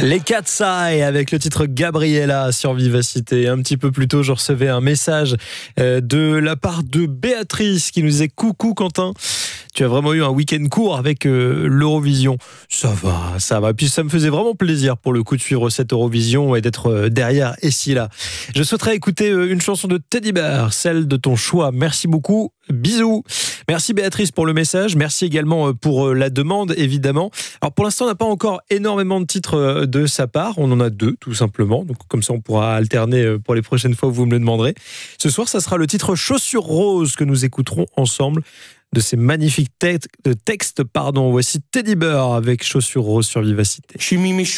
Les Cat's Eye avec le titre Gabriella sur Vivacité. Un petit peu plus tôt, je recevais un message de la part de Béatrice qui nous disait « Coucou Quentin, tu as vraiment eu un week-end court avec l'Eurovision. » Ça va. Puis ça me faisait vraiment plaisir pour le coup de suivre cette Eurovision et d'être derrière et là. Je souhaiterais écouter une chanson de Teddy Bear, celle de ton choix. Merci beaucoup. Bisous. Merci Béatrice pour le message. Merci également pour la demande, évidemment. Alors pour l'instant, on n'a pas encore énormément de titres de sa part. On en a 2, tout simplement. Donc comme ça, on pourra alterner pour les prochaines fois où vous me le demanderez. Ce soir, ça sera le titre Chaussures roses que nous écouterons ensemble. De ces magnifiques textes, Voici Teddy Bear avec Chaussures roses sur Vivacité.